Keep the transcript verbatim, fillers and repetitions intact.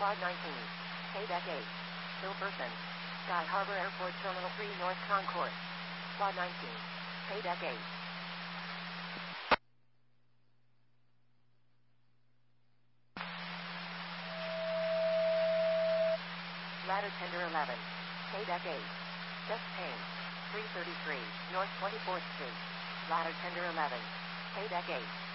Quad nineteen. K-Deck eight. Silverton. Sky Harbor Airport Terminal three North Concourse. Quad nineteen. K-Deck eight. Ladder Tender eleven. K-Deck eight. Just Payne. three thirty-three, North twenty-fourth Street. Ladder Tender eleven. K-Deck eight.